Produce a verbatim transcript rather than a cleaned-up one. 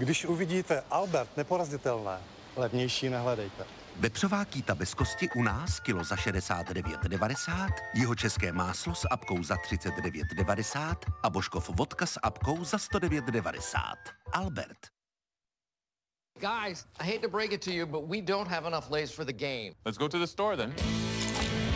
Když uvidíte Albert neporazitelné, levnější nehledejte. Vepřová kýta bez kosti u nás kilo za šedesát devět devadesát, jihočeské máslo s apkou za třicet devět devadesát a Božkov vodka s apkou za sto devět devadesát. Albert. Guys, I hate to break it to you, but we don't have enough Lay's for the game. Let's go to the store then.